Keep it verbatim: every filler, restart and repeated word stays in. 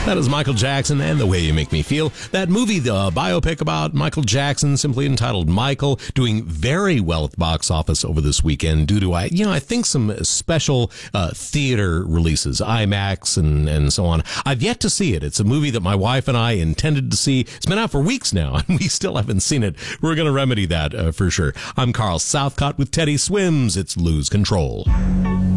That is Michael Jackson and The Way You Make Me Feel. That movie, the biopic about Michael Jackson, simply entitled Michael, doing very well at the box office over this weekend due to, I, you know, I think some special uh, theater releases, IMAX and, and so on. I've yet to see it. It's a movie that my wife and I intended to see. It's been out for weeks now, and we still haven't seen it. We're going to remedy that uh, for sure. I'm Carl Southcott with Teddy Swims. It's Lose Control.